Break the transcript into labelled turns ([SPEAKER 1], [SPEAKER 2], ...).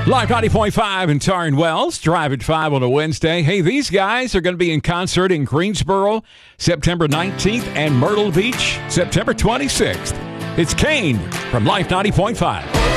[SPEAKER 1] Live 90.5 in Tarn Wells, Drive at 5 on a Wednesday. Hey, these guys are going to be in concert in Greensboro September 19th and Myrtle Beach September 26th. It's Kane from Life 90.5.